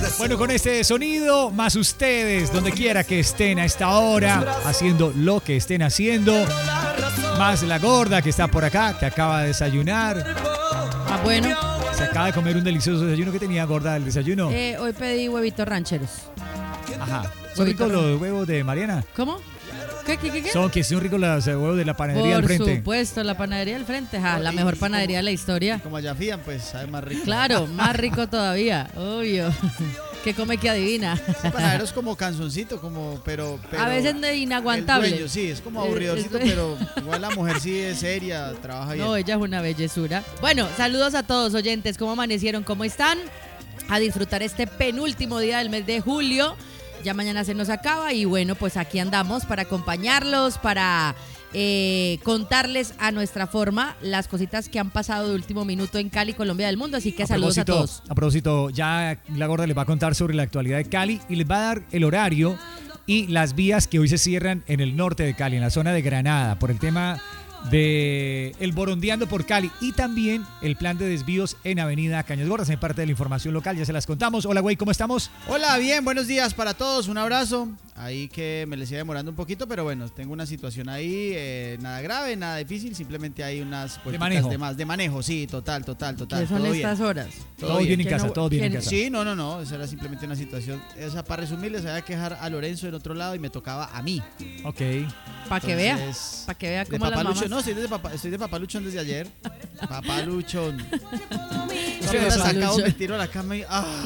Bueno, con este sonido, más ustedes, donde quiera que estén a esta hora, haciendo lo que estén haciendo, más la gorda que está por acá, que acaba de desayunar. Ah, bueno. Se acaba de comer un delicioso desayuno. Que tenía, gorda, el desayuno? Hoy pedí huevitos rancheros. Ajá. ¿Son ricos los huevos de Mariana? ¿Cómo? ¿Qué? Son ricos los huevos de la panadería al Por frente. supuesto, la panadería al frente. La mejor panadería de la historia. Como allá fían, pues sabe más rico. Claro, más rico todavía, obvio. ¿Qué come que adivina? Ese panadero es como canzoncito, pero a veces de inaguantable. El dueño, sí, es como aburridorcito, pero igual la mujer sí es seria, trabaja bien. No, ella es una bellezura. Bueno, saludos a todos oyentes. ¿Cómo amanecieron? ¿Cómo están? A disfrutar este penúltimo día del mes de julio. Ya mañana se nos acaba y bueno, pues aquí andamos para acompañarlos, para contarles a nuestra forma las cositas que han pasado de último minuto en Cali, Colombia, del mundo. Así que saludos a todos. A propósito, ya la gorda les va a contar sobre la actualidad de Cali y les va a dar el horario y las vías que hoy se cierran en el norte de Cali, en la zona de Granada, por el tema de el Borondeando por Cali y también el plan de desvíos en Avenida Cañas Gordas. En parte de la información local ya se las contamos. Hola, güey, ¿cómo estamos? Hola, bien, buenos días para todos, un abrazo. Ahí que me les iba demorando un poquito, pero bueno, tengo una situación ahí, nada grave, nada difícil, simplemente hay unas de manejo. de manejo, sí, total. ¿Qué son estas horas? Todo bien en casa, todo bien en casa. Sí, no, esa era simplemente una situación, esa para resumirles, había que dejar a Lorenzo en otro lado y me tocaba a mí. Ok. Para que vea cómo las mamás... No, estoy de papaluchón desde ayer. Papaluchón. Ustedes sacado, me tiro a la cama y...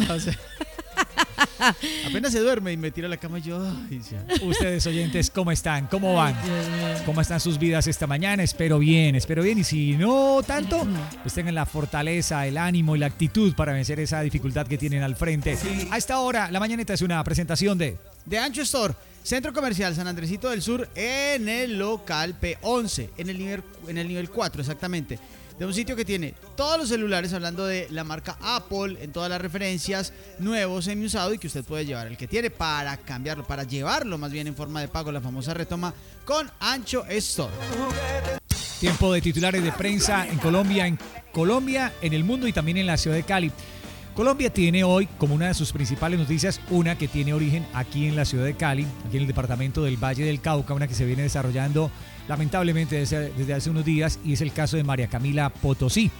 apenas se duerme y me tiro a la cama y yo... Ustedes, oyentes, ¿cómo están? ¿Cómo van? ¿Cómo están sus vidas esta mañana? Espero bien. Y si no tanto, pues tengan la fortaleza, el ánimo y la actitud para vencer esa dificultad que tienen al frente. A esta hora, la mañanita es una presentación de Ancho Store, Centro Comercial San Andresito del Sur, en el local P11, en el nivel 4 exactamente, de un sitio que tiene todos los celulares, hablando de la marca Apple, en todas las referencias, nuevo, semi-usado, y que usted puede llevar el que tiene para cambiarlo, para llevarlo más bien en forma de pago, la famosa retoma con Ancho Store. Tiempo de titulares de prensa en Colombia, en el mundo y también en la ciudad de Cali. Colombia tiene hoy como una de sus principales noticias una que tiene origen aquí en la ciudad de Cali, aquí en el departamento del Valle del Cauca, una que se viene desarrollando lamentablemente desde hace unos días, y es el caso de María Camila Potosí.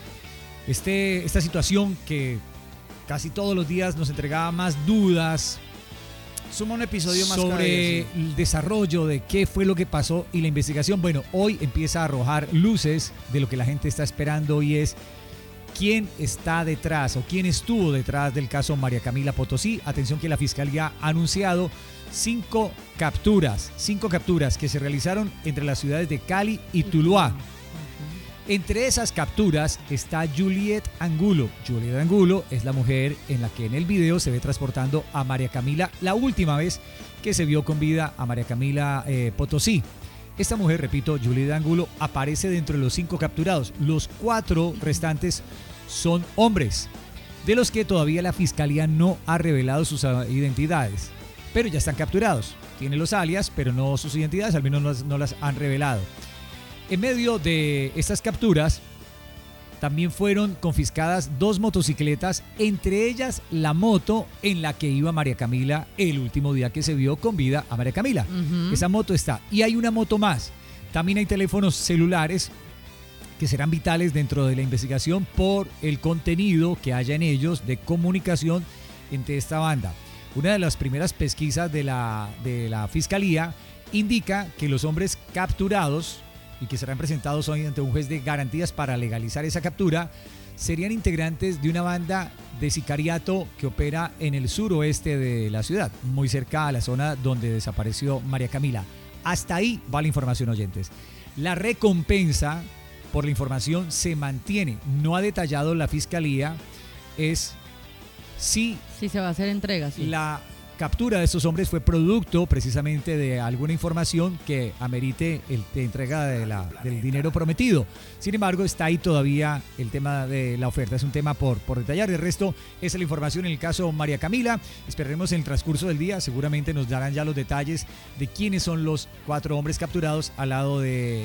Esta situación que casi todos los días nos entregaba más dudas, suma un episodio más sobre el desarrollo de qué fue lo que pasó y la investigación. Bueno, hoy empieza a arrojar luces de lo que la gente está esperando, y es quién está detrás o quién estuvo detrás del caso María Camila Potosí. Atención que la Fiscalía ha anunciado 5 capturas que se realizaron entre las ciudades de Cali y Tuluá. Entre esas capturas está Juliet Angulo. Juliet Angulo es la mujer en la que en el video se ve transportando a María Camila, la última vez que se vio con vida a María Camila Potosí. Esta mujer, repito, Juliet Angulo, aparece dentro de los 5 capturados. Los 4 restantes son hombres, de los que todavía la Fiscalía no ha revelado sus identidades, pero ya están capturados. Tienen los alias, pero no sus identidades, al menos no las han revelado. En medio de estas capturas, también fueron confiscadas 2 motocicletas, entre ellas la moto en la que iba María Camila el último día que se vio con vida a María Camila. Esa moto está. Y hay una moto más. También hay teléfonos celulares que serán vitales dentro de la investigación por el contenido que haya en ellos de comunicación entre esta banda. Una de las primeras pesquisas de la Fiscalía indica que los hombres capturados y que serán presentados hoy ante un juez de garantías para legalizar esa captura serían integrantes de una banda de sicariato que opera en el suroeste de la ciudad, muy cerca a la zona donde desapareció María Camila. Hasta ahí va la información, oyentes. La recompensa por la información se mantiene. No ha detallado la Fiscalía es si se va a hacer entrega. Sí. La captura de estos hombres fue producto precisamente de alguna información que amerite la entrega del dinero prometido. Sin embargo, está ahí todavía el tema de la oferta. Es un tema por detallar. El resto es la información en el caso María Camila. Esperaremos en el transcurso del día. Seguramente nos darán ya los detalles de quiénes son los 4 hombres capturados al lado de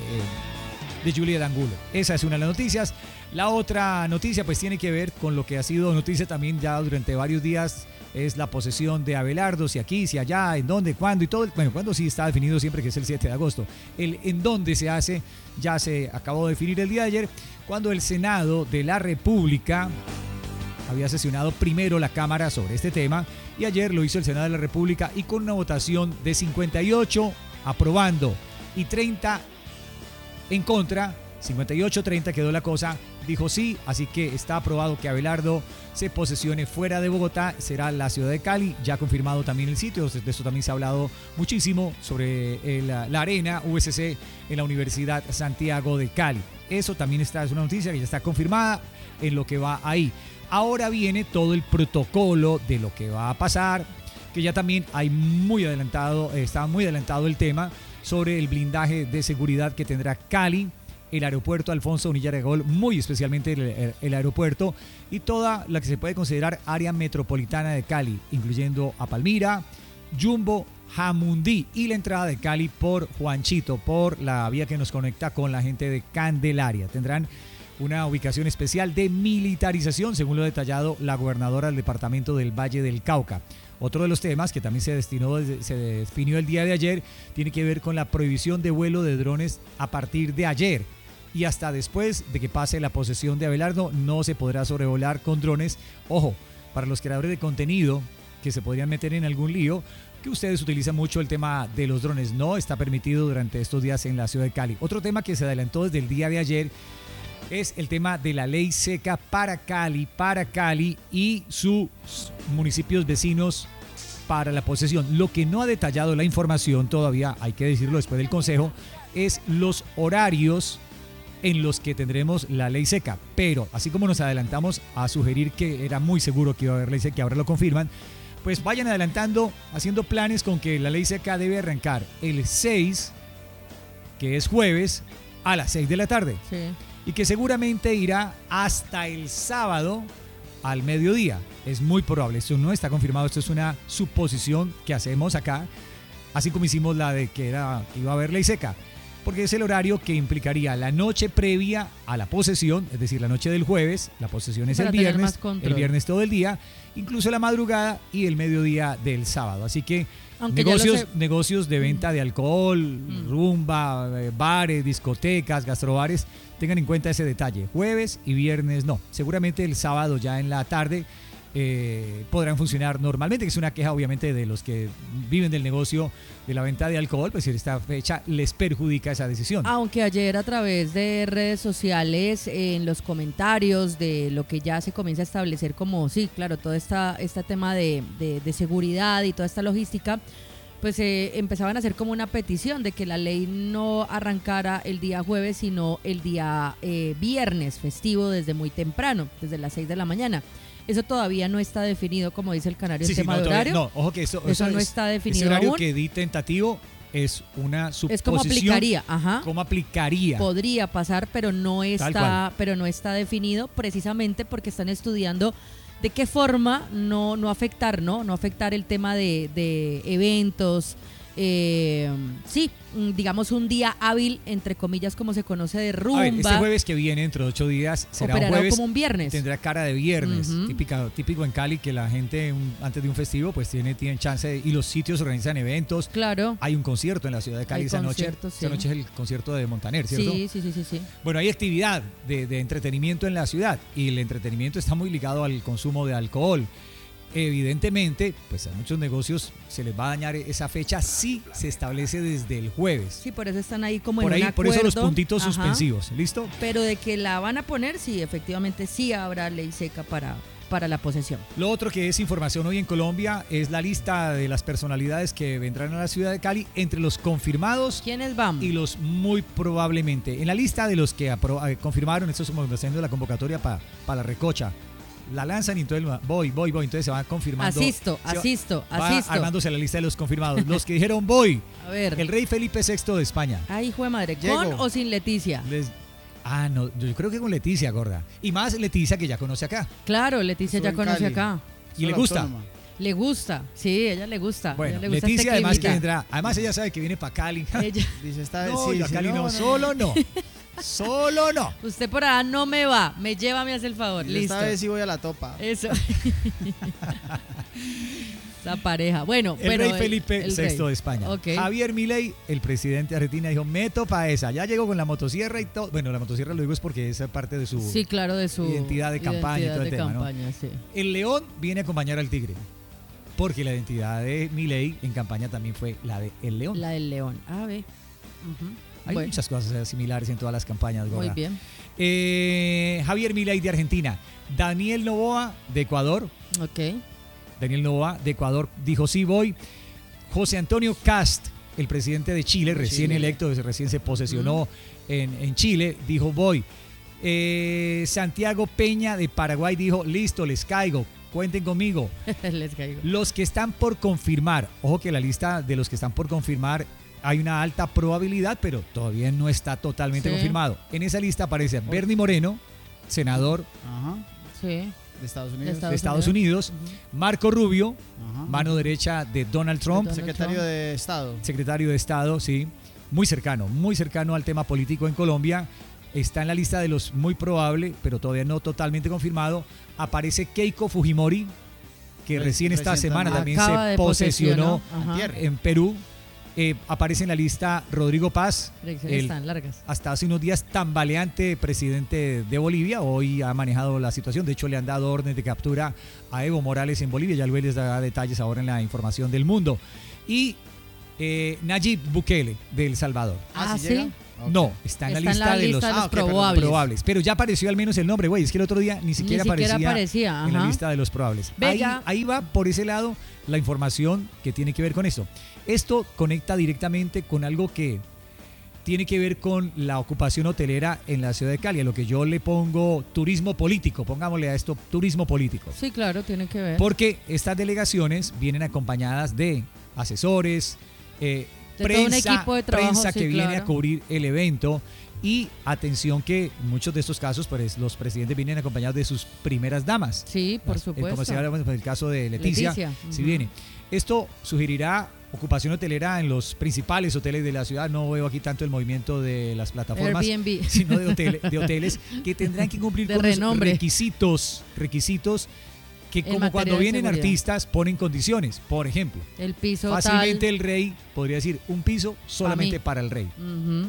Juliet Angulo. Esa es una de las noticias. La otra noticia pues tiene que ver con lo que ha sido noticia también ya durante varios días es la posesión de Abelardo, si aquí, si allá, en dónde, cuándo y todo. Bueno, cuándo sí está definido siempre, que es el 7 de agosto. El en dónde se hace ya se acabó de definir el día de ayer, cuando el Senado de la República había sesionado primero la Cámara sobre este tema y ayer lo hizo el Senado de la República y con una votación de 58 aprobando y 30 en contra, 58-30 quedó la cosa, dijo sí, así que está aprobado que Abelardo se posesione fuera de Bogotá, será la ciudad de Cali, ya confirmado también el sitio, de esto también se ha hablado muchísimo sobre la arena USC en la Universidad Santiago de Cali. Eso también es una noticia que ya está confirmada en lo que va ahí. Ahora viene todo el protocolo de lo que va a pasar, que ya también hay está muy adelantado el tema sobre el blindaje de seguridad que tendrá Cali, el aeropuerto Alfonso Bonilla Aregol, muy especialmente el aeropuerto y toda la que se puede considerar área metropolitana de Cali, incluyendo a Palmira, Jumbo, Jamundí y la entrada de Cali por Juanchito, por la vía que nos conecta con la gente de Candelaria. Tendrán una ubicación especial de militarización, según lo detallado la gobernadora del departamento del Valle del Cauca. Otro de los temas que también se definió el día de ayer tiene que ver con la prohibición de vuelo de drones a partir de ayer. Y hasta después de que pase la posesión de Abelardo, no se podrá sobrevolar con drones. Ojo, para los creadores de contenido que se podrían meter en algún lío, que ustedes utilizan mucho el tema de los drones, no está permitido durante estos días en la ciudad de Cali. Otro tema que se adelantó desde el día de ayer es el tema de la ley seca para Cali y sus municipios vecinos para la posesión. Lo que no ha detallado la información todavía, hay que decirlo después del consejo, es los horarios en los que tendremos la ley seca. Pero así como nos adelantamos a sugerir que era muy seguro que iba a haber ley seca, que ahora lo confirman, pues vayan adelantando, haciendo planes con que la ley seca debe arrancar el 6, que es jueves, a las 6 de la tarde. Sí. Y que seguramente irá hasta el sábado al mediodía. Es muy probable, esto no está confirmado, esto es una suposición que hacemos acá, así como hicimos la de que iba a haber ley seca, porque es el horario que implicaría la noche previa a la posesión, es decir, la noche del jueves, la posesión es el viernes todo el día, incluso la madrugada y el mediodía del sábado. Así que negocios de venta de alcohol, rumba, bares, discotecas, gastrobares, tengan en cuenta ese detalle. Jueves y viernes no. Seguramente el sábado ya en la tarde podrán funcionar normalmente, que es una queja obviamente de los que viven del negocio de la venta de alcohol, pues esta fecha les perjudica esa decisión. Aunque ayer a través de redes sociales, en los comentarios de lo que ya se comienza a establecer como, sí, claro, todo este tema de seguridad y toda esta logística, pues empezaban a hacer como una petición de que la ley no arrancara el día jueves, sino el día viernes festivo desde muy temprano, desde las 6 de la mañana. Eso todavía no está definido, como dice el canario, el tema de horario. No, ojo que eso no está definido. Ese horario aún. Que di tentativo es una suposición. Es como aplicaría, ajá. ¿Cómo aplicaría? Podría pasar, pero no está definido, precisamente porque están estudiando de qué forma no afectar, ¿no? No afectar el tema de eventos. Sí, digamos un día hábil, entre comillas, como se conoce, de rumba. A ver, este jueves que viene, dentro de 8 días, será un jueves como un viernes. Tendrá cara de viernes, típico en Cali, que la gente antes de un festivo pues tiene chance y los sitios organizan eventos. Claro. Hay un concierto en la ciudad de Cali esa noche. Sí. Esa noche es el concierto de Montaner, ¿cierto? Sí. Bueno, hay actividad de entretenimiento en la ciudad y el entretenimiento está muy ligado al consumo de alcohol. Evidentemente, pues a muchos negocios se les va a dañar esa fecha si se establece desde el jueves. Sí, por eso están ahí como por en ahí, un acuerdo. Por eso los puntitos suspensivos, ¿listo? Pero de que la van a poner, sí, efectivamente sí habrá ley seca para la posesión. Lo otro que es información hoy en Colombia es la lista de las personalidades que vendrán a la ciudad de Cali, entre los confirmados. ¿Quiénes van? Y los muy probablemente. En la lista de los que confirmaron, esto es como haciendo la convocatoria para la recocha. La lanzan y entonces voy, entonces se van confirmando. Asisto. Armándose la lista de los confirmados. Los que dijeron voy. A ver. El rey Felipe VI de España. Ay, hijo de madre, ¿con o sin Leticia? No, yo creo que con Leticia, gorda. Y más Leticia, que ya conoce acá. Claro, Leticia ya conoce acá. ¿Y le gusta? Le gusta, sí, ella le gusta. Bueno, ella le gusta Leticia además que vendrá. Además ella sabe que viene para Cali. Ella dice esta vez no, sí, yo a Cali no, no. solo no. Solo no. Usted por allá no me va, me lleva, me hace el favor. Y Listo. esta vez sí voy a la topa. Eso. Esa pareja. Bueno, El pero rey Felipe el VI rey. de España. Ok. Javier Milei, el presidente de Argentina, dijo, meto pa' esa. Ya llegó con la motosierra y todo. Bueno, la motosierra lo digo es porque es parte de su Sí, claro, de su identidad de campaña y todo el identidad de tema, ¿no? campaña, sí. El león viene a acompañar al tigre. Porque la identidad de Milei en campaña también fue la de el león. La del león. A ver. Ujú. Hay Bueno, muchas cosas similares en todas las campañas, muy Gorda. bien. Javier Milei de Argentina. Daniel Noboa de Ecuador. Ok. Daniel Noboa de Ecuador dijo sí voy. José Antonio Cast, el presidente de Chile, recién Chile. electo, recién se posesionó en Chile, dijo voy. Santiago Peña de Paraguay dijo listo, les caigo, cuenten conmigo. Les caigo. Los que están por confirmar, ojo que la lista de los que están por confirmar hay una alta probabilidad, pero todavía no está totalmente Sí. confirmado. En esa lista aparece Bernie Moreno, senador Ajá. Sí. De Estados Unidos. de Estados Unidos, Marco Rubio, Ajá. mano derecha de Donald Trump, Donald Secretario Trump. de Estado. secretario de Estado, sí, muy cercano al tema político en Colombia. Está en la lista de los muy probable, pero todavía no totalmente confirmado. Aparece Keiko Fujimori, que recién esta recién semana también Acaba se de posesionó Ajá. Antier. en Perú. Aparece en la lista Rodrigo Paz, Elecciones el tan largas. hasta hace unos días tambaleante presidente de Bolivia. Hoy ha manejado la situación. De hecho, le han dado órdenes de captura a Evo Morales en Bolivia. Ya luego les dará detalles ahora en la información del mundo. Y Nayib Bukele de El Salvador. Ah, ¿sí sí. llega? Ok. No, está en la Está lista de los ok, perdón, probables. probables. Pero ya apareció al menos el nombre, güey. Es que el otro día ni siquiera aparecía en la ajá. lista de los probables. Venga. Ahí va por ese lado la información que tiene que ver con esto. Esto conecta directamente con algo que tiene que ver con la ocupación hotelera en la ciudad de Cali, a lo que yo le pongo turismo político, pongámosle a esto turismo político. Sí, claro, tiene que ver. Porque estas delegaciones vienen acompañadas de asesores, De todo un equipo de trabajo, prensa sí, que viene claro. a cubrir el evento. Y atención que en muchos de estos casos, pues los presidentes vienen acompañados de sus primeras damas. Sí, por Como supuesto. se habla, el caso de Leticia, Leticia, si ujú. viene. Esto sugerirá ocupación hotelera en los principales hoteles de la ciudad. No veo aquí tanto el movimiento de las plataformas, Airbnb. sino de hoteles que tendrán que cumplir De con los renombre. requisitos que En como materia cuando de vienen seguridad. artistas ponen condiciones. Por ejemplo, El piso fácilmente tal. el rey podría decir un piso solamente mí. para el rey. Ujú.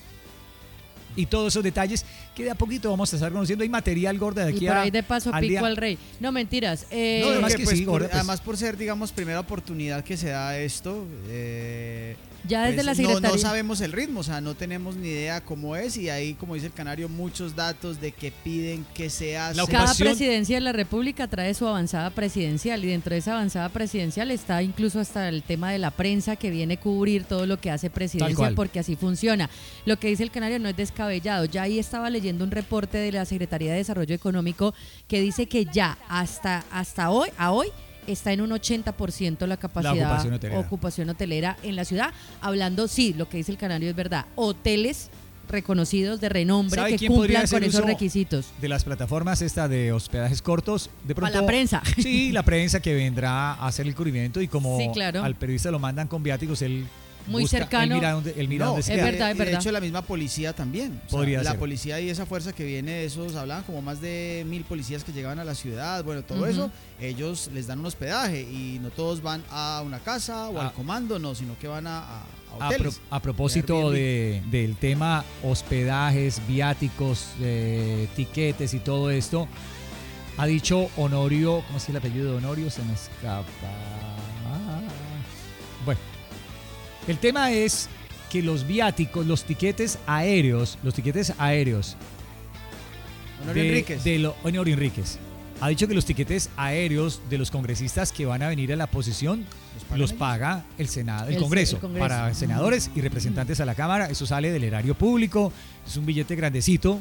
Y todos esos detalles que de a poquito vamos a estar conociendo. Hay material, Gorda, de Y aquí por a, ahí de paso al pico día. al rey. No, mentiras. No, además que sí, gorda, pues. además por ser, digamos, primera oportunidad que se da esto, ya desde pues, la no secretaría. sabemos el ritmo, o sea, no tenemos ni idea cómo es y ahí, como dice el canario, muchos datos de qué piden, qué se hace. La Cada ocupación- presidencia de la República trae su avanzada presidencial y dentro de esa avanzada presidencial está incluso hasta el tema de la prensa que viene a cubrir todo lo que hace Tal presidencia cual. porque así funciona. Lo que dice el canario no es descabellado. Ya ahí estaba leyendo un reporte de la Secretaría de Desarrollo Económico que dice que ya hasta hoy, a hoy, está en un 80% la capacidad ocupación hotelera. hotelera en la ciudad. Hablando, sí, lo que dice el canario es verdad. Hoteles reconocidos de renombre ¿Sabe que quién podría cumplan hacer con esos uso requisitos. De las plataformas esta de hospedajes cortos, de pronto Para la prensa. Sí, la prensa que vendrá a hacer el cubrimiento y como Sí, claro. al periodista lo mandan con viáticos, él Muy busca, cercano. él mira No, dónde se es queda. verdad, es y de verdad. hecho la misma policía también. O sea, Podría la ser. policía y esa fuerza que viene, esos hablaban como más de 1000 policías que llegaban a la ciudad, bueno, todo Ujú. eso, ellos les dan un hospedaje y no todos van a una casa o Ah. al comando, no, sino que van a A, hoteles. a propósito del tema hospedajes, viáticos, tiquetes y todo esto, ha dicho Honorio, ¿cómo es el apellido de Honorio? Se me escapa. Bueno, el tema es que los viáticos, los tiquetes aéreos Honorio Enríquez. Honorio Enríquez, ha dicho que los tiquetes aéreos de los congresistas que van a venir a la posesión los paga el Senado, el Congreso, el Congreso. para senadores y representantes a la Cámara. Eso sale del erario público, es un billete grandecito,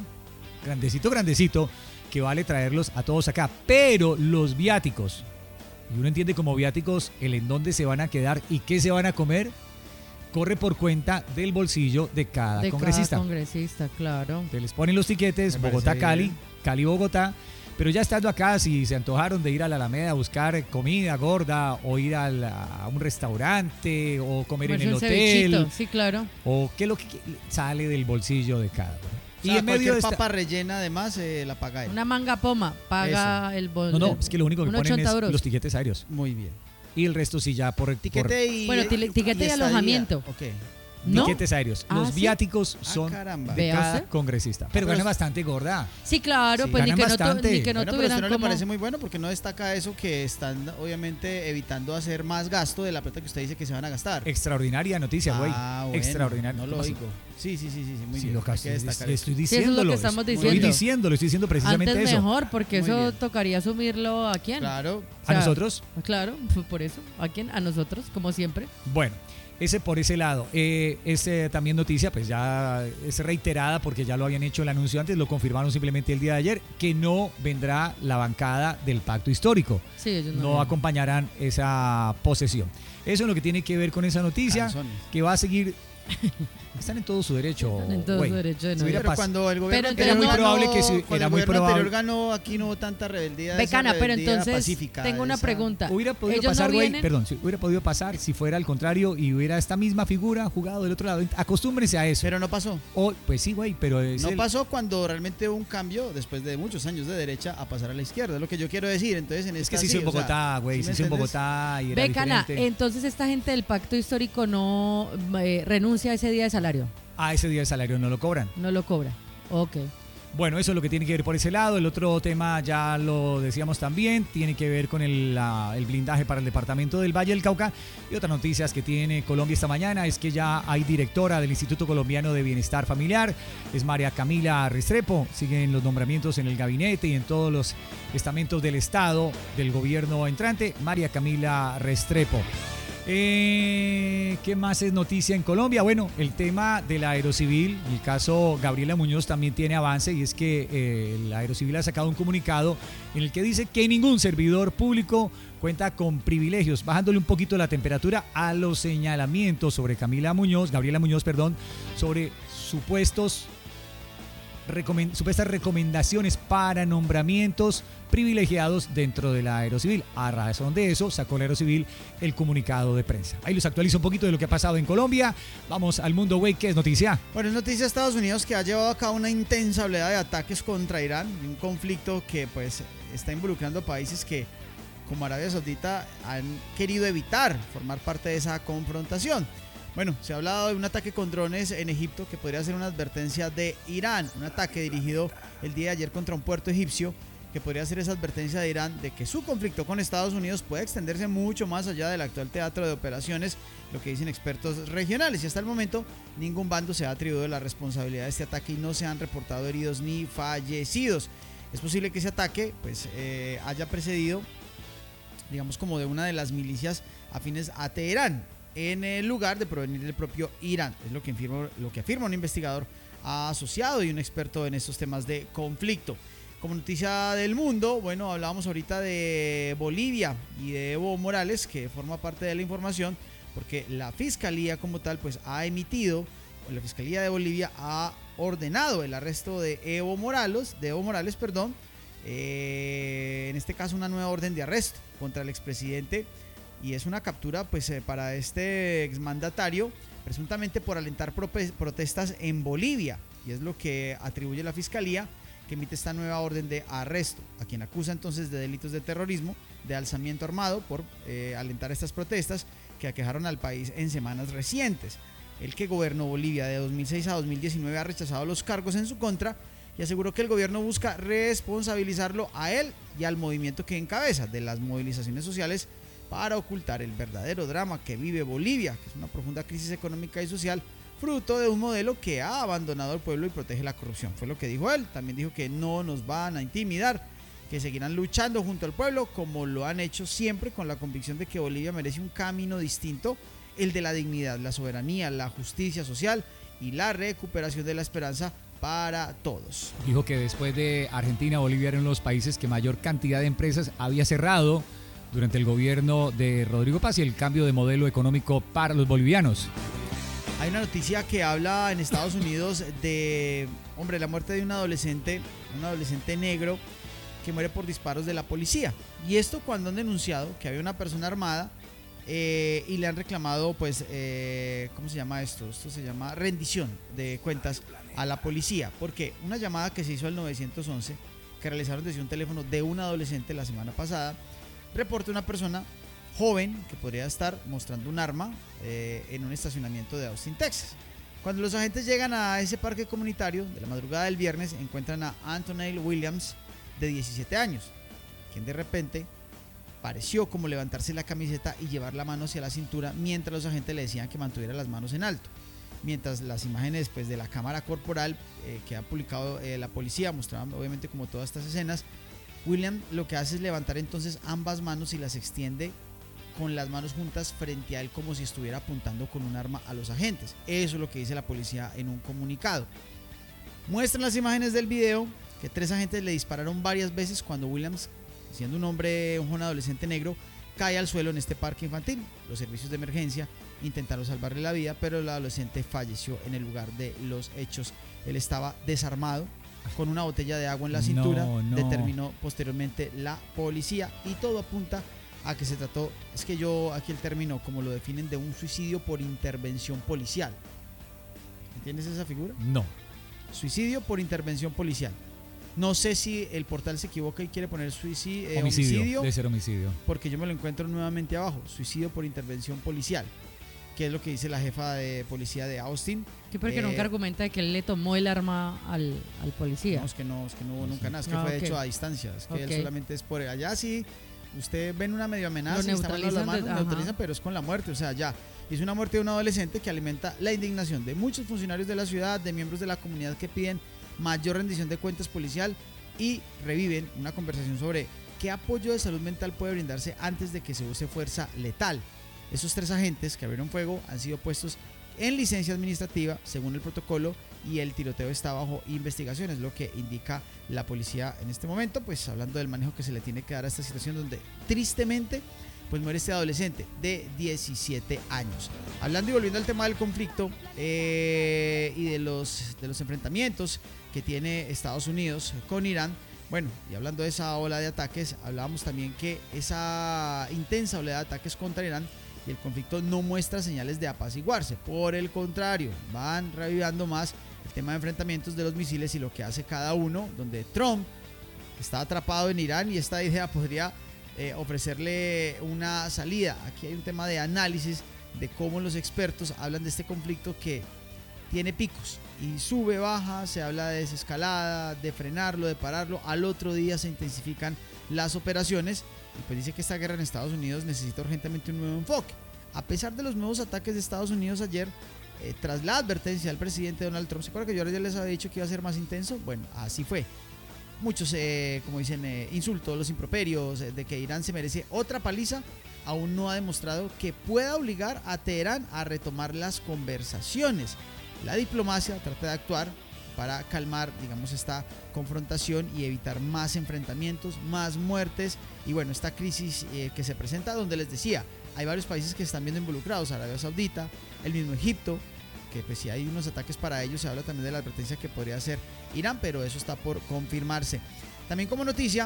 que vale traerlos a todos acá. Pero los viáticos, y uno entiende como viáticos el en dónde se van a quedar y qué se van a comer, corre por cuenta del bolsillo de cada De congresista. cada congresista, claro. Te les ponen los tiquetes, Me parece Bogotá-Cali, bien. Cali-Bogotá. Pero ya estando acá, si se antojaron de ir a la Alameda a buscar comida gorda o ir a un restaurante o comer en Comerse el un hotel cevichito, sí, claro. o qué es lo que sale del bolsillo de cada uno. O sea, y en medio cualquier de esta... papa rellena además la paga él. Una manga poma paga el No, no, es que lo único que unos ponen 80 es euros. los tiquetes aéreos. Muy bien. Y el resto sí ya por Tiquete y Bueno, tiquete y estadía. alojamiento. Ok. ¿No? tiquetes aéreos. Ah, Los ¿sí? viáticos son caramba. de Vea cada usted. congresista. Pero pero gana es- bastante gorda. Sí, claro, Sí, pues ni ganan que, no bastante. ni que no Bueno, pero a usted tuvieran no le como... parece muy bueno porque no destaca eso que están obviamente evitando hacer más gasto de la plata que usted dice que se van a gastar. Extraordinaria noticia, güey. Ah, bueno, Extraordinaria. No lo ¿Cómo así? oigo. Sí, muy Sí, bien. lo hay casi que destacar le eso. estoy Sí, eso es lo diciéndolo. que estamos Estoy diciendo. diciendo precisamente Antes eso. mejor, porque Muy eso bien. tocaría asumirlo ¿a quién? Claro. O ¿A sea, nosotros? Claro, por eso. ¿A quién? A nosotros, como siempre. Bueno, ese por ese lado. También noticia, pues ya es reiterada porque ya lo habían hecho el anuncio antes, lo confirmaron simplemente el día de ayer, que no vendrá la bancada del pacto histórico. Sí, ellos no. No acompañarán esa posesión. Eso es lo que tiene que ver con esa noticia, Canzones. que va a seguir... Están en todo su derecho, Están en todo güey. su derecho de Si no hubiera ir. Pero pas- cuando el gobierno Pero anterior era muy ganó, probable que sí, cuando era el muy gobierno anterior probable. ganó, aquí no hubo tanta rebeldía. Ve, esa Cana, pero rebeldía entonces pacífica, tengo una esa- pregunta. Hubiera podido Ellos pasar, no güey, vienen- perdón, hubiera podido pasar si fuera al contrario y hubiera esta misma figura jugado del otro lado. Acostúmbrense a eso. Pero no pasó. Pues sí, güey, pero es No pasó cuando realmente hubo un cambio después de muchos años de derecha a pasar a la izquierda, es lo que yo quiero decir. Entonces, en Es esta que se hizo sí, en o sea, Bogotá, güey, ¿sí se me hizo en entiendes? Bogotá y era Ve, Cana, diferente. entonces esta gente del pacto histórico no renuncia a ese día de salario. A ese día de salario no lo cobran. No lo cobra. Ok. Bueno, eso es lo que tiene que ver por ese lado. El otro tema, ya lo decíamos también, tiene que ver con el blindaje para el departamento del Valle del Cauca. Y otras noticias que tiene Colombia esta mañana es que ya hay directora del Instituto Colombiano de Bienestar Familiar, es María Camila Restrepo. Siguen los nombramientos en el gabinete y en todos los estamentos del Estado, del gobierno entrante. María Camila Restrepo. ¿Qué más es noticia en Colombia? Bueno, el tema del Aerocivil, el caso Gabriela Muñoz también tiene avance y es que el Aerocivil ha sacado un comunicado en el que dice que ningún servidor público cuenta con privilegios, bajándole un poquito la temperatura a los señalamientos sobre Gabriela Muñoz, sobre supuestas recomendaciones para nombramientos privilegiados dentro de la Aerocivil. A razón de eso, sacó la Aerocivil el comunicado de prensa. Ahí los actualizo un poquito de lo que ha pasado en Colombia. Vamos al mundo, güey, ¿qué es noticia? Bueno, es noticia de Estados Unidos que ha llevado a cabo una intensa oleada de ataques contra Irán, un conflicto que pues está involucrando países que, como Arabia Saudita, han querido evitar formar parte de esa confrontación. Bueno, se ha hablado de un ataque con drones en Egipto que podría ser una advertencia de Irán, un ataque dirigido el día de ayer contra un puerto egipcio que podría ser esa advertencia de Irán de que su conflicto con Estados Unidos puede extenderse mucho más allá del actual teatro de operaciones, lo que dicen expertos regionales. Y hasta el momento ningún bando se ha atribuido la responsabilidad de este ataque y no se han reportado heridos ni fallecidos. Es posible que ese ataque pues haya precedido, digamos, como de una de las milicias afines a Teherán, en el lugar de provenir del propio Irán. Es lo que afirma un investigador asociado y un experto en estos temas de conflicto. Como noticia del mundo, bueno, hablábamos ahorita de Bolivia y de Evo Morales, que forma parte de la información, porque la fiscalía como tal pues ha emitido, o la fiscalía de Bolivia ha ordenado el arresto de Evo Morales, en este caso una nueva orden de arresto contra el expresidente, y es una captura pues para este exmandatario, presuntamente por alentar protestas en Bolivia, y es lo que atribuye la fiscalía, que emite esta nueva orden de arresto, a quien acusa entonces de delitos de terrorismo, de alzamiento armado por alentar estas protestas que aquejaron al país en semanas recientes. El que gobernó Bolivia de 2006 a 2019 ha rechazado los cargos en su contra y aseguró que el gobierno busca responsabilizarlo a él y al movimiento que encabeza de las movilizaciones sociales para ocultar el verdadero drama que vive Bolivia, que es una profunda crisis económica y social, fruto de un modelo que ha abandonado al pueblo y protege la corrupción. Fue lo que dijo él. También dijo que no nos van a intimidar, que seguirán luchando junto al pueblo como lo han hecho siempre, con la convicción de que Bolivia merece un camino distinto, el de la dignidad, la soberanía, la justicia social y la recuperación de la esperanza para todos. Dijo que después de Argentina, Bolivia eran los países que mayor cantidad de empresas había cerrado durante el gobierno de Rodrigo Paz y el cambio de modelo económico para los bolivianos. Hay una noticia que habla en Estados Unidos de, la muerte de un adolescente negro que muere por disparos de la policía. Y esto cuando han denunciado que había una persona armada y le han reclamado, pues, ¿cómo se llama esto? Esto se llama rendición de cuentas a la policía, porque una llamada que se hizo al 911, que realizaron desde un teléfono de un adolescente la semana pasada, reporta una persona joven que podría estar mostrando un arma en un estacionamiento de Austin, Texas. Cuando los agentes llegan a ese parque comunitario de la madrugada del viernes, encuentran a Antonelle Williams, de 17 años, quien de repente pareció como levantarse la camiseta y llevar la mano hacia la cintura mientras los agentes le decían que mantuviera las manos en alto. Mientras las imágenes, pues, de la cámara corporal que ha publicado la policía mostraban obviamente como todas estas escenas, William lo que hace es levantar entonces ambas manos y las extiende con las manos juntas frente a él como si estuviera apuntando con un arma a los agentes. Eso es lo que dice la policía en un comunicado. Muestran las imágenes del video que 3 agentes le dispararon varias veces cuando Williams, siendo un joven adolescente negro, cae al suelo en este parque infantil. Los servicios de emergencia intentaron salvarle la vida, pero el adolescente falleció en el lugar de los hechos. Él estaba desarmado, con una botella de agua en la cintura, determinó posteriormente la policía, y todo apunta a que se trató, es que yo aquí el término como lo definen, de un suicidio por intervención policial. ¿Entiendes esa figura? No. Suicidio por intervención policial. No sé si el portal se equivoca y quiere poner homicidio. Debe ser homicidio. Porque yo me lo encuentro nuevamente abajo. Suicidio por intervención policial, que es lo que dice la jefa de policía de Austin. Sí, porque nunca argumenta de que él le tomó el arma al policía. No, es que no hubo nunca nada. Es que fue hecho a distancia. Es que él solamente es por allá. Sí, usted ven una medio amenaza y está mandando la mano, neutralizan, pero es con la muerte. O sea, ya es una muerte de un adolescente que alimenta la indignación de muchos funcionarios de la ciudad, de miembros de la comunidad que piden mayor rendición de cuentas policial y reviven una conversación sobre qué apoyo de salud mental puede brindarse antes de que se use fuerza letal. Esos 3 agentes que abrieron fuego han sido puestos en licencia administrativa según el protocolo, y el tiroteo está bajo investigación, es lo que indica la policía en este momento, pues hablando del manejo que se le tiene que dar a esta situación donde tristemente pues muere este adolescente de 17 años. Hablando y volviendo al tema del conflicto y de los enfrentamientos que tiene Estados Unidos con Irán, bueno, y hablando de esa ola de ataques, hablábamos también que esa intensa ola de ataques contra Irán y el conflicto no muestra señales de apaciguarse. Por el contrario, van revivando más el tema de enfrentamientos de los misiles y lo que hace cada uno, donde Trump está atrapado en Irán y esta idea podría ofrecerle una salida. Aquí hay un tema de análisis de cómo los expertos hablan de este conflicto que tiene picos y sube, baja, se habla de desescalada, de frenarlo, de pararlo. Al otro día se intensifican las operaciones y pues dice que esta guerra en Estados Unidos necesita urgentemente un nuevo enfoque. A pesar de los nuevos ataques de Estados Unidos ayer, tras la advertencia del presidente Donald Trump, ¿se acuerdan que yo ahora ya les había dicho que iba a ser más intenso? Bueno, así fue. Muchos, como dicen, insultos, los improperios, de que Irán se merece otra paliza, aún no ha demostrado que pueda obligar a Teherán a retomar las conversaciones. La diplomacia trata de actuar para calmar, digamos, esta confrontación y evitar más enfrentamientos, más muertes y bueno, esta crisis que se presenta, donde les decía, hay varios países que se están viendo involucrados, Arabia Saudita, el mismo Egipto, que pues si hay unos ataques para ellos, se habla también de la advertencia que podría hacer Irán, pero eso está por confirmarse. También como noticia,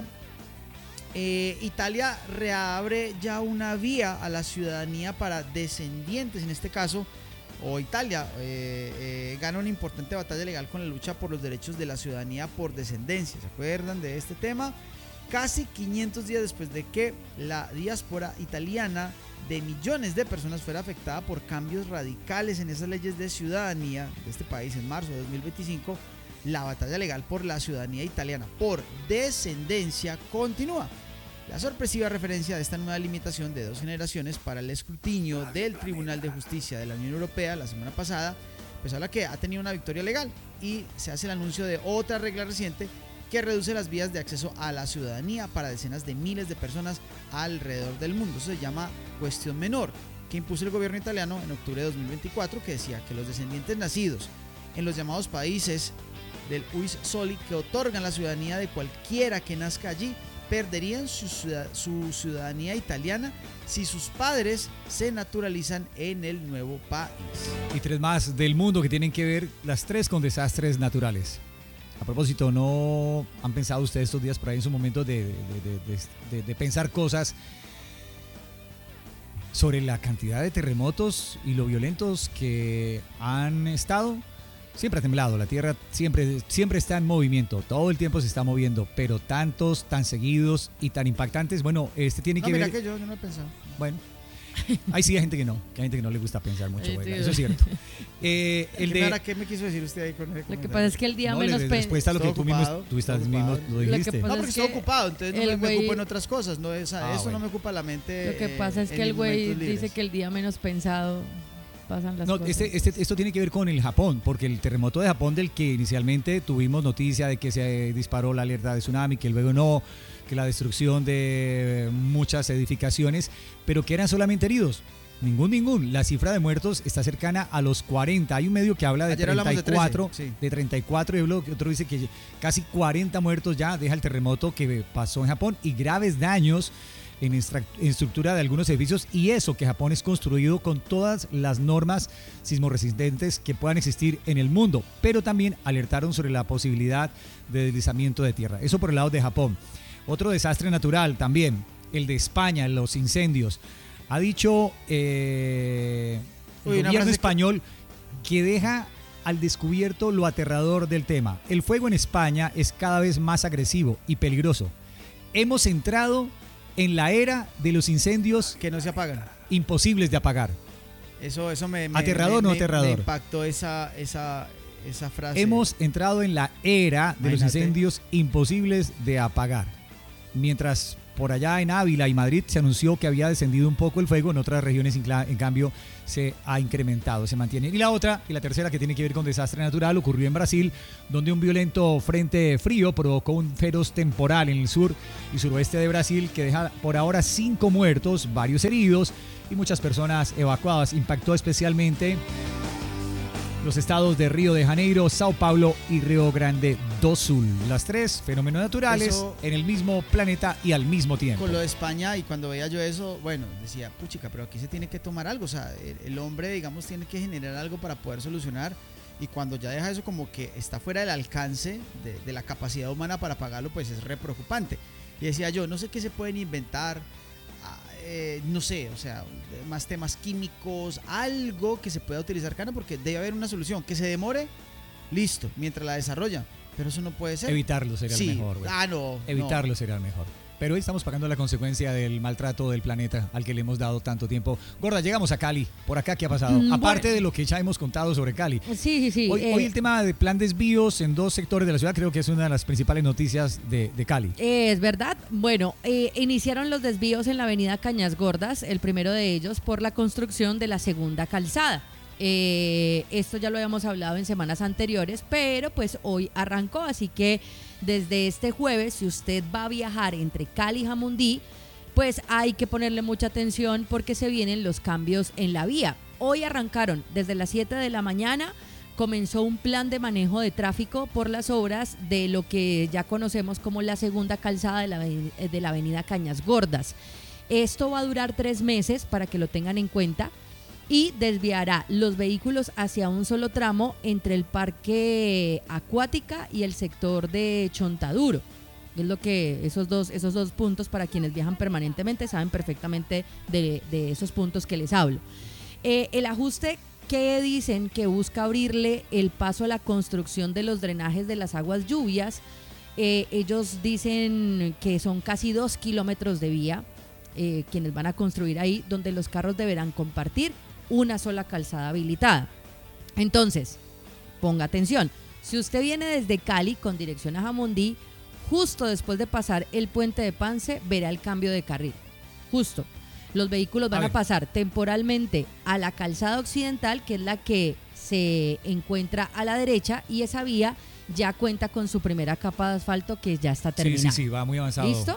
Italia reabre ya una vía a la ciudadanía para descendientes, en este caso, o Italia gana una importante batalla legal con la lucha por los derechos de la ciudadanía por descendencia. ¿Se acuerdan de este tema? Casi 500 días después de que la diáspora italiana de millones de personas fuera afectada por cambios radicales en esas leyes de ciudadanía de este país en marzo de 2025, la batalla legal por la ciudadanía italiana por descendencia continúa. La sorpresiva referencia de esta nueva limitación de 2 generaciones para el escrutinio del Tribunal de Justicia de la Unión Europea la semana pasada, pues habla que ha tenido una victoria legal y se hace el anuncio de otra regla reciente que reduce las vías de acceso a la ciudadanía para decenas de miles de personas alrededor del mundo. Eso se llama cuestión menor, que impuso el gobierno italiano en octubre de 2024, que decía que los descendientes nacidos en los llamados países del Ius Soli, que otorgan la ciudadanía de cualquiera que nazca allí, perderían su ciudadanía italiana si sus padres se naturalizan en el nuevo país. Y 3 más del mundo que tienen que ver, las 3 con desastres naturales. A propósito, ¿no han pensado ustedes estos días por ahí en su momento de pensar cosas sobre la cantidad de terremotos y lo violentos que han estado. Siempre ha temblado, la Tierra siempre está en movimiento, todo el tiempo se está moviendo, pero tantos, tan seguidos y tan impactantes, bueno, este tiene que mira ver... que yo no he pensado. Bueno, hay sí hay gente que no, que hay gente que no le gusta pensar mucho, Sí, bueno, sí. eso es cierto. ¿Qué me quiso decir usted ahí con el Lo que pasa es que el día No, menos respuesta a lo que Estoy tú mismo, ocupado, tú estás estoy mismo ocupado. lo dijiste. Lo que pasa No, porque es estoy que ocupado, entonces el me güey- ocupo en otras cosas, no eso bueno. no me ocupa la mente. Lo que pasa es en que el mis güey momentos libres. dice que el día menos pensado pasan las No, cosas. esto tiene que ver con el Japón, porque el terremoto de Japón del que inicialmente tuvimos noticia de que se disparó la alerta de tsunami, que luego no, que la destrucción de muchas edificaciones, pero que eran solamente heridos. Ningún. La cifra de muertos está cercana a los 40. Hay un medio que habla de Ayer hablamos de 34, 13, sí. de 34 y otro dice que casi 40 muertos ya deja el terremoto que pasó en Japón y graves daños en estructura de algunos edificios, y eso que Japón es construido con todas las normas sismorresistentes que puedan existir en el mundo, pero también alertaron sobre la posibilidad de deslizamiento de tierra. Eso por el lado de Japón. Otro desastre natural también, el de España, los incendios. Ha dicho el Uy, una gobierno frase español que deja al descubierto lo aterrador del tema. El fuego en España es cada vez más agresivo y peligroso. Hemos entrado en la era de los incendios Que no se apagan. imposibles de apagar. Eso ¿Aterrador o no aterrador? Me impactó esa frase. Hemos entrado en la era de los Imagínate. incendios imposibles de apagar. Mientras por allá en Ávila y Madrid se anunció que había descendido un poco el fuego, en otras regiones en cambio se ha incrementado, se mantiene. Y la tercera que tiene que ver con desastre natural ocurrió en Brasil, donde un violento frente frío provocó un feroz temporal en el sur y suroeste de Brasil que deja por ahora 5 muertos, varios heridos y muchas personas evacuadas. Impactó especialmente los estados de Río de Janeiro, Sao Paulo y Río Grande do Sul. Las tres fenómenos naturales Eso- en el mismo planeta y al mismo tiempo. Con lo de España, y cuando veía yo eso, bueno, decía, puchica, pero aquí se tiene que tomar algo. O sea, el hombre, digamos, tiene que generar algo para poder solucionar. Y cuando ya deja eso como que está fuera del alcance de la capacidad humana para pagarlo, pues es re preocupante. Y decía yo, no sé qué se pueden inventar, no sé, o sea, más temas químicos, algo que se pueda utilizar, Cana, porque debe haber una solución. Que se demore, listo, mientras la desarrollan. Pero eso no puede ser. Evitarlo sería Sí. el mejor, güey. No. Evitarlo sería el mejor. Pero hoy estamos pagando la consecuencia del maltrato del planeta al que le hemos dado tanto tiempo. Gorda, llegamos a Cali. Por acá, ¿qué ha pasado? Aparte de lo que ya hemos contado sobre Cali. Sí. Hoy el tema de plan desvíos en 2 sectores de la ciudad creo que es una de las principales noticias de Cali. Es verdad. Bueno, iniciaron los desvíos en la avenida Cañas Gordas, el primero de ellos por la construcción de la segunda calzada. Esto ya lo habíamos hablado en semanas anteriores, pero pues hoy arrancó, así que desde este jueves, si usted va a viajar entre Cali y Jamundí, pues hay que ponerle mucha atención porque se vienen los cambios en la vía. Hoy arrancaron desde las 7 de la mañana, comenzó un plan de manejo de tráfico por las obras de lo que ya conocemos como la segunda calzada de la avenida Cañas Gordas. Esto va a durar 3 meses para que lo tengan en cuenta y desviará los vehículos hacia un solo tramo entre el Parque Acuática y el sector de Chontaduro. Es lo que esos dos puntos, para quienes viajan permanentemente, saben perfectamente de esos puntos que les hablo. El ajuste que dicen que busca abrirle el paso a la construcción de los drenajes de las aguas lluvias. Ellos dicen que son casi 2 kilómetros de vía quienes van a construir ahí, donde los carros deberán compartir una sola calzada habilitada. Entonces, ponga atención, si usted viene desde Cali con dirección a Jamundí, justo después de pasar el puente de Pance, verá el cambio de carril. Justo. Los vehículos van a pasar temporalmente a la calzada occidental, que es la que se encuentra a la derecha, y esa vía ya cuenta con su primera capa de asfalto que ya está terminada. Sí, va muy avanzado. ¿Listo?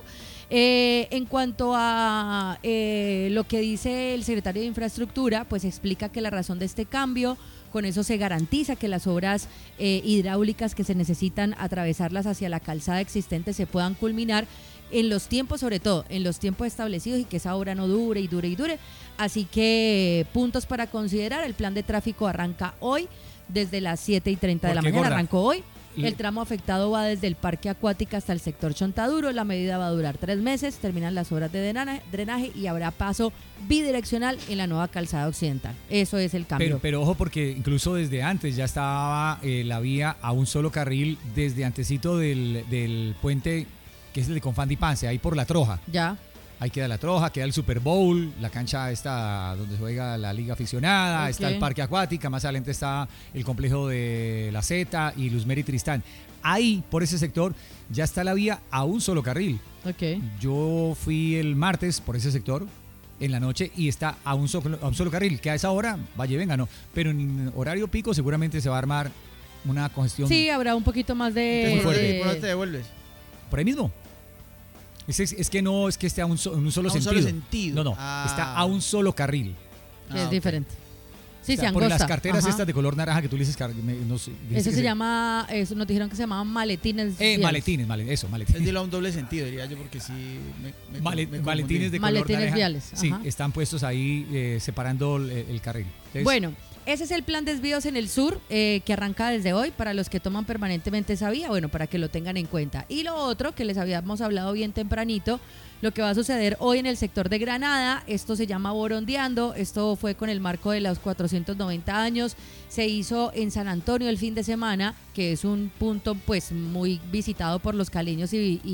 En cuanto a lo que dice el secretario de Infraestructura, pues explica que la razón de este cambio, con eso se garantiza que las obras hidráulicas que se necesitan atravesarlas hacia la calzada existente se puedan culminar en los tiempos, sobre todo en los tiempos establecidos, y que esa obra no dure y dure y dure. Así que puntos para considerar: el plan de tráfico arranca hoy desde las 7:30 de la mañana, Gorda, arrancó hoy. El tramo afectado va desde el Parque Acuática hasta el sector Chontaduro. La medida va a durar 3 meses, terminan las obras de drenaje y habrá paso bidireccional en la nueva calzada occidental. Eso es el cambio. Pero ojo, porque incluso desde antes ya estaba la vía a un solo carril desde antecito del puente, que es el de Confandi Pance, ahí por La Troja. Ya. Ahí queda La Troja, queda el Super Bowl, la cancha está donde se juega la liga aficionada, Okay. Está el Parque Acuática, más adelante está el complejo de La Zeta y Luzmeri Tristán. Ahí, por ese sector, ya está la vía a un solo carril. Ok. Yo fui el martes por ese sector en la noche y está a un solo carril, que a esa hora vaya y venga, ¿no? Pero en horario pico seguramente se va a armar una congestión. Sí, habrá un poquito más Muy fuerte. ¿Por dónde te devuelves? Por ahí mismo. Es que no es que esté en un solo A un sentido. solo sentido. No, está a un solo carril. Que es ok. diferente. Sí, O sea, se por angosta. las carteras Ajá. estas de color naranja que tú le dices, no sé, dices Eso que se llama, nos dijeron que se llamaban maletines. viales. maletines, Es maletines. decirlo a un doble sentido, diría yo, porque sí me Maletines de color Maletines naranja. viales, Sí, ajá. están puestos ahí separando el carril. Entonces, Bueno, ese es el plan desvíos en el sur que arranca desde hoy para los que toman permanentemente esa vía, bueno, para que lo tengan en cuenta. Y lo otro que les habíamos hablado bien tempranito, lo que va a suceder hoy en el sector de Granada, esto se llama Borondeando, esto fue con el marco de los 490 años, se hizo en San Antonio el fin de semana, que es un punto pues muy visitado por los caleños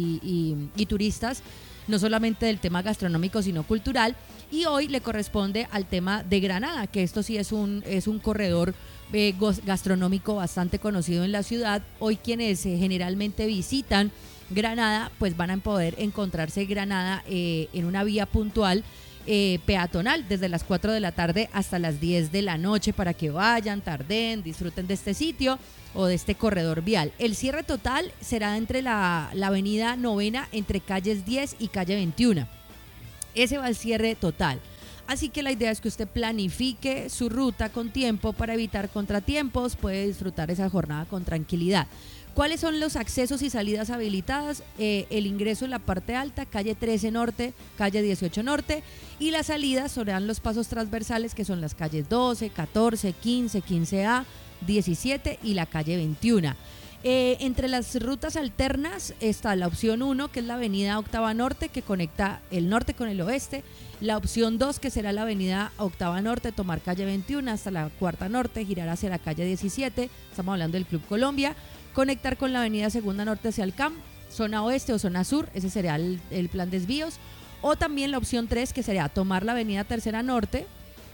y turistas, no solamente del tema gastronómico, sino cultural. Y hoy le corresponde al tema de Granada, que esto sí es un corredor gastronómico bastante conocido en la ciudad. Hoy quienes generalmente visitan Granada, pues van a poder encontrarse Granada en una vía puntual peatonal desde las 4 de la tarde hasta las 10 de la noche para que vayan, tarden, disfruten de este sitio o de este corredor vial. El cierre total será entre la avenida Novena, entre calles 10 y calle 21. Ese va el cierre total. Así que la idea es que usted planifique su ruta con tiempo para evitar contratiempos, puede disfrutar esa jornada con tranquilidad. ¿Cuáles son los accesos y salidas habilitadas? El ingreso en la parte alta, calle 13 Norte, calle 18 Norte, y las salidas serán los pasos transversales, que son las calles 12, 14, 15, 15A, 17 y la calle 21. Entre las rutas alternas está la opción 1, que es la avenida Octava Norte, que conecta el norte con el oeste. La opción 2, que será la avenida Octava Norte, tomar calle 21 hasta la Cuarta Norte, girar hacia la calle 17, estamos hablando del Club Colombia, conectar con la avenida Segunda Norte hacia el CAM, zona oeste o zona sur, ese sería el plan desvíos. O también la opción 3, que sería tomar la avenida Tercera Norte,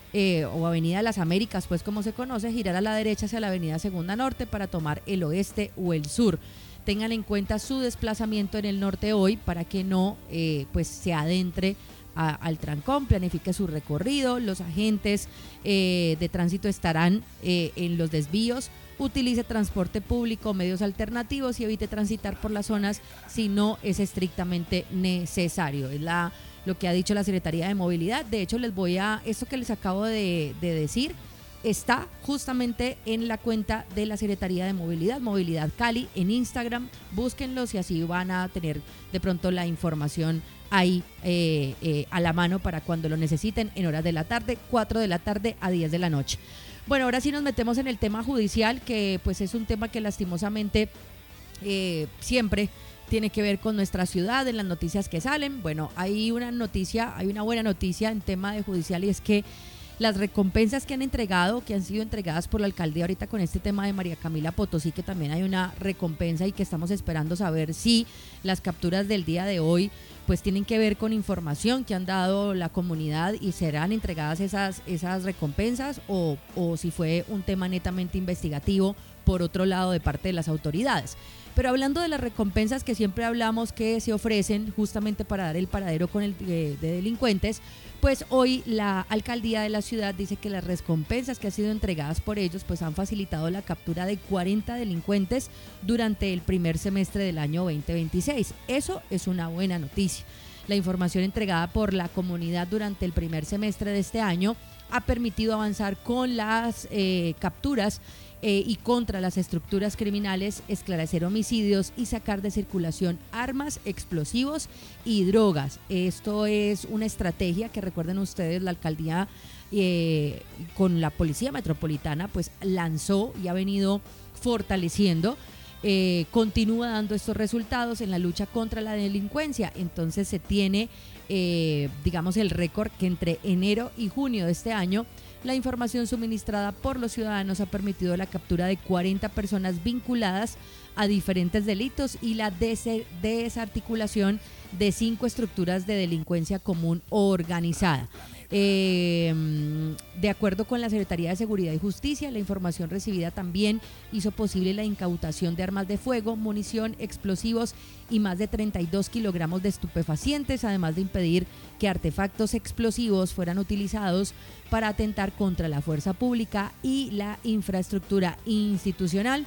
o Avenida Las Américas, pues como se conoce, girar a la derecha hacia la Avenida Segunda Norte para tomar el oeste o el sur. Tengan en cuenta su desplazamiento en el norte hoy para que no pues se adentre al trancón, planifique su recorrido, los agentes de tránsito estarán en los desvíos, utilice transporte público, medios alternativos y evite transitar por las zonas si no es estrictamente necesario. Es lo que ha dicho la Secretaría de Movilidad. De hecho, esto que les acabo de decir está justamente en la cuenta de la Secretaría de Movilidad, Movilidad Cali, en Instagram. Búsquenlos y así van a tener de pronto la información ahí a la mano para cuando lo necesiten en horas de la tarde, 4 de la tarde a 10 de la noche. Bueno, ahora sí nos metemos en el tema judicial, que pues es un tema que lastimosamente siempre tiene que ver con nuestra ciudad, en las noticias que salen. Bueno, hay una buena noticia en tema de judicial, y es que las recompensas que han sido entregadas por la alcaldía ahorita con este tema de María Camila Potosí, que también hay una recompensa y que estamos esperando saber si las capturas del día de hoy pues tienen que ver con información que han dado la comunidad y serán entregadas esas recompensas o si fue un tema netamente investigativo por otro lado de parte de las autoridades. Pero hablando de las recompensas que siempre hablamos que se ofrecen justamente para dar el paradero de delincuentes, pues hoy la alcaldía de la ciudad dice que las recompensas que han sido entregadas por ellos pues han facilitado la captura de 40 delincuentes durante el primer semestre del año 2026. Eso es una buena noticia. La información entregada por la comunidad durante el primer semestre de este año ha permitido avanzar con las capturas y contra las estructuras criminales, esclarecer homicidios y sacar de circulación armas, explosivos y drogas. Esto es una estrategia que, recuerden ustedes, la alcaldía con la Policía Metropolitana pues lanzó y ha venido fortaleciendo. continúa dando estos resultados en la lucha contra la delincuencia. Entonces se tiene, digamos, el récord que entre enero y junio de este año la información suministrada por los ciudadanos ha permitido la captura de 40 personas vinculadas a diferentes delitos y la desarticulación de 5 estructuras de delincuencia común organizada. De acuerdo con la Secretaría de Seguridad y Justicia, la información recibida también hizo posible la incautación de armas de fuego, munición, explosivos y más de 32 kilogramos de estupefacientes, además de impedir que artefactos explosivos fueran utilizados para atentar contra la fuerza pública y la infraestructura institucional.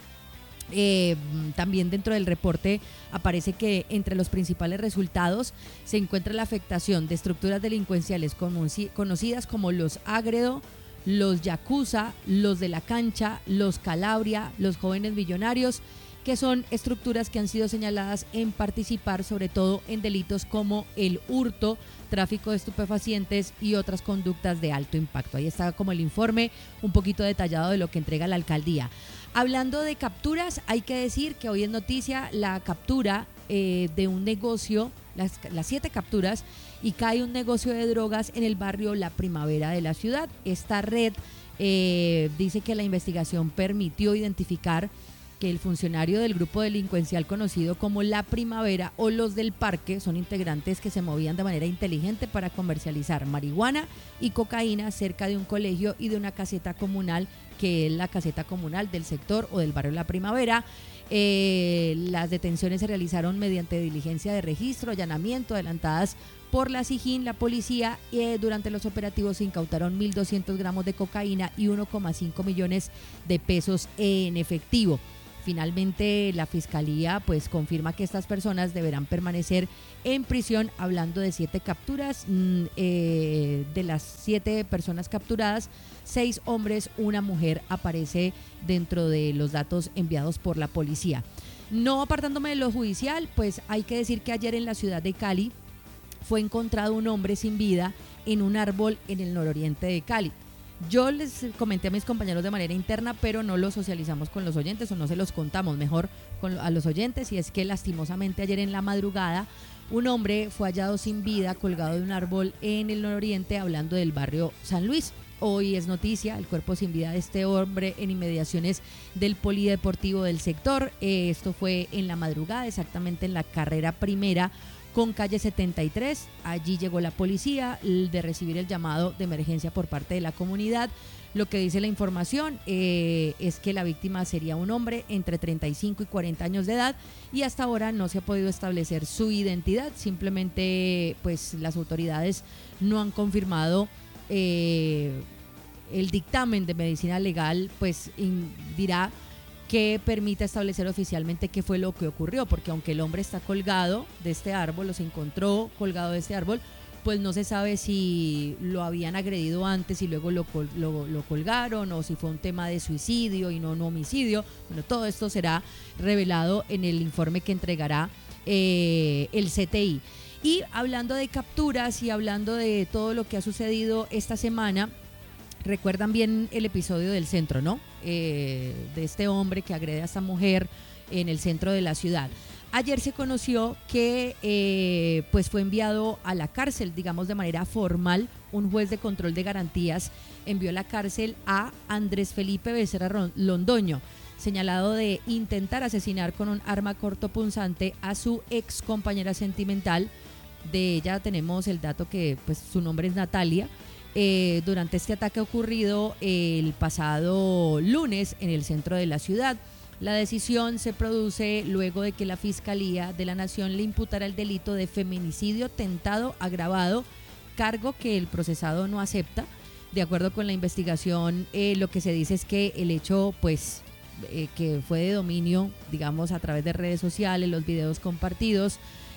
También dentro del reporte aparece que entre los principales resultados se encuentra la afectación de estructuras delincuenciales conocidas como los Agredo, los Yakuza, los de la Cancha, los Calabria, los Jóvenes Millonarios, que son estructuras que han sido señaladas en participar sobre todo en delitos como el hurto, tráfico de estupefacientes y otras conductas de alto impacto. Ahí está como el informe un poquito detallado de lo que entrega la alcaldía. Hablando de capturas, hay que decir que hoy es noticia la captura de un negocio, las 7 capturas, y cae un negocio de drogas en el barrio La Primavera de la ciudad. Esta red dice que la investigación permitió identificar que el funcionario del grupo delincuencial conocido como La Primavera o los del Parque son integrantes que se movían de manera inteligente para comercializar marihuana y cocaína cerca de un colegio y de una caseta comunal, que es la caseta comunal del sector o del barrio La Primavera. Las detenciones se realizaron mediante diligencia de registro, allanamiento, adelantadas por la SIJIN, la policía. Durante los operativos se incautaron 1.200 gramos de cocaína y 1,5 millones de pesos en efectivo. Finalmente, la Fiscalía pues confirma que estas personas deberán permanecer en prisión, hablando de 7 capturas. De las 7 personas capturadas, 6 hombres, una mujer aparece dentro de los datos enviados por la policía. No apartándome de lo judicial, pues hay que decir que ayer en la ciudad de Cali fue encontrado un hombre sin vida en un árbol en el nororiente de Cali. Yo les comenté a mis compañeros de manera interna, pero no lo socializamos con los oyentes, o no se los contamos mejor a los oyentes, y es que lastimosamente ayer en la madrugada un hombre fue hallado sin vida colgado de un árbol en el nororiente, hablando del barrio San Luis. Hoy es noticia el cuerpo sin vida de este hombre en inmediaciones del polideportivo del sector. Esto fue en la madrugada, exactamente en la carrera primera con calle 73. Allí llegó la policía de recibir el llamado de emergencia por parte de la comunidad. Lo que dice la información es que la víctima sería un hombre entre 35 y 40 años de edad, y hasta ahora no se ha podido establecer su identidad. Simplemente pues las autoridades no han confirmado el dictamen de medicina legal, pues dirá que permita establecer oficialmente qué fue lo que ocurrió, porque aunque el hombre está colgado de este árbol, o se encontró colgado de este árbol, pues no se sabe si lo habían agredido antes y luego lo colgaron, o si fue un tema de suicidio y no un homicidio. Bueno, todo esto será revelado en el informe que entregará el CTI. Y hablando de capturas y hablando de todo lo que ha sucedido esta semana, recuerdan bien el episodio del centro, ¿no? De este hombre que agrede a esta mujer en el centro de la ciudad. Ayer se conoció que pues fue enviado a la cárcel, digamos de manera formal. Un juez de control de garantías envió a la cárcel a Andrés Felipe Becerra Londoño, señalado de intentar asesinar con un arma cortopunzante a su ex compañera sentimental. De ella tenemos el dato que pues su nombre es Natalia. Durante este ataque ocurrido el pasado lunes en el centro de la ciudad. La decisión se produce luego de que la Fiscalía de la Nación le imputara el delito de feminicidio tentado agravado, cargo que el procesado no acepta. De acuerdo con la investigación, lo que se dice es que el hecho pues que fue de dominio, digamos a través de redes sociales, los videos compartidos,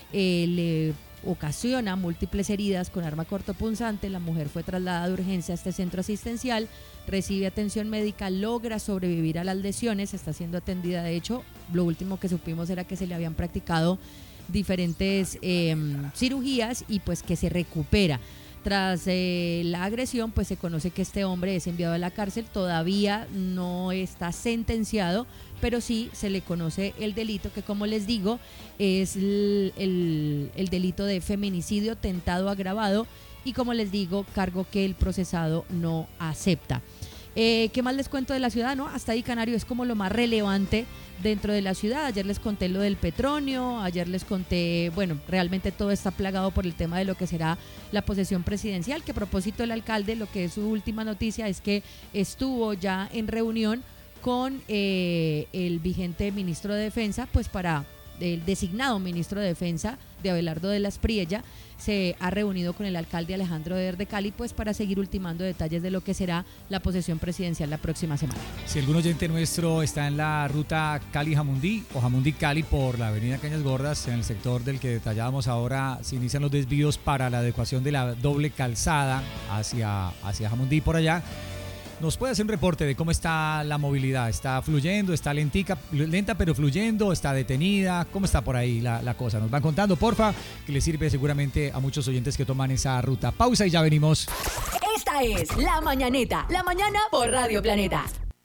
le ocasiona múltiples heridas con arma cortopunzante. La mujer fue trasladada de urgencia a este centro asistencial, recibe atención médica, logra sobrevivir a las lesiones, está siendo atendida. De hecho, lo último que supimos era que se le habían practicado diferentes cirugías y pues que se recupera. Tras la agresión, pues se conoce que este hombre es enviado a la cárcel, todavía no está sentenciado, pero sí se le conoce el delito que, como les digo, es el delito de feminicidio tentado agravado y, como les digo, cargo que el procesado no acepta. ¿Qué más les cuento de la ciudad? ¿No? Hasta ahí Canario es como lo más relevante dentro de la ciudad. Ayer les conté lo del Petronio, ayer les conté, bueno, realmente todo está plagado por el tema de lo que será la posesión presidencial, que a propósito el alcalde, lo que es su última noticia es que estuvo ya en reunión con el vigente ministro de Defensa, pues para el designado ministro de Defensa de Abelardo de las Priella, se ha reunido con el alcalde Alejandro Eder de Cali, pues para seguir ultimando detalles de lo que será la posesión presidencial la próxima semana. Si algún oyente nuestro está en la ruta Cali-Jamundí o Jamundí-Cali por la avenida Cañas Gordas, en el sector del que detallábamos ahora, se inician los desvíos para la adecuación de la doble calzada hacia Jamundí por allá. ¿Nos puede hacer un reporte de cómo está la movilidad? ¿Está fluyendo? ¿Está lenta pero fluyendo? ¿Está detenida? ¿Cómo está por ahí la cosa? Nos van contando, porfa, que le sirve seguramente a muchos oyentes que toman esa ruta. Pausa y ya venimos. Esta es La Mañaneta, la mañana por Radio Planeta.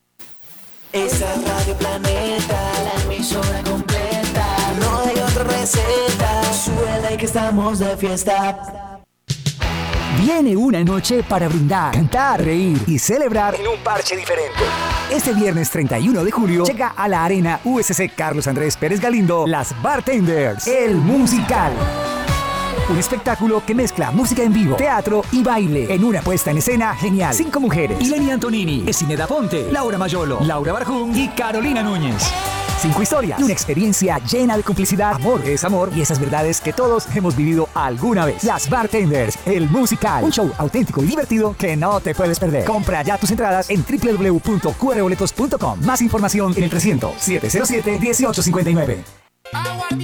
Esa es Radio Planeta, la emisora completa. No hay otra receta, súbela y que estamos de fiesta. Viene una noche para brindar, cantar, reír y celebrar en un parche diferente. Este viernes 31 de julio llega a la Arena USC Carlos Andrés Pérez Galindo Las Bartenders, el musical. Un espectáculo que mezcla música en vivo, teatro y baile en una puesta en escena genial. 5 mujeres: Ilenia Antonini, Esineda Ponte, Laura Mayolo, Laura Barjún y Carolina Núñez. 5 historias y una experiencia llena de complicidad, amor, desamor y esas verdades que todos hemos vivido alguna vez. Las Bartenders, el musical. Un show auténtico y divertido que no te puedes perder. Compra ya tus entradas en www.qrboletos.com. Más información en el 300-707-1859.